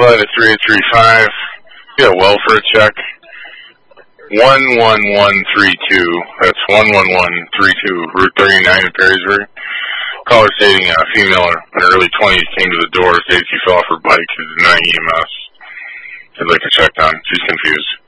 line is 3835. Get a welfare check. 11132. That's 11132. Route 39 in Perrysburg. Caller stating a female in her early 20s came to the door, stated she fell off her bike and is denying EMS. She'd like to check on. She's confused.